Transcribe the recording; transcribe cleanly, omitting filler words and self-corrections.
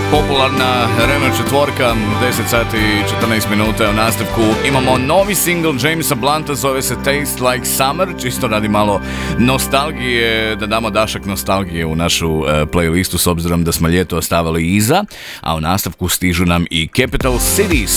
Popularna Renault četvorka, 10 sati i 14 minuta u nastavku. Imamo novi single Jamesa Blunta, zove se Taste Like Summer, čisto radi malo nostalgije, da damo dašak nostalgije u našu playlistu s obzirom da smo ljeto ostavili iza, a u nastavku stižu nam i Capital Cities.